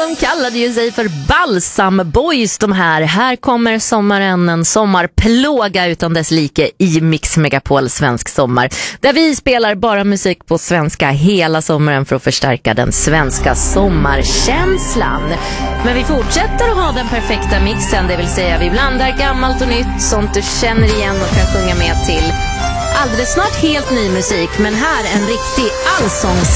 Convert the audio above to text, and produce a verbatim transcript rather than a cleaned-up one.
de kallade ju sig för Balsam Boys de här. Här kommer sommaren, en sommarplåga utan dess like i Mix Megapol Svensk Sommar. Där vi spelar bara musik på svenska hela sommaren för att förstärka den svenska sommarkänslan. Men vi fortsätter att ha den perfekta mixen, det vill säga vi blandar gammalt och nytt, sånt du känner igen och kan sjunga med till. Alldeles snart helt ny musik, men här en riktig allsångs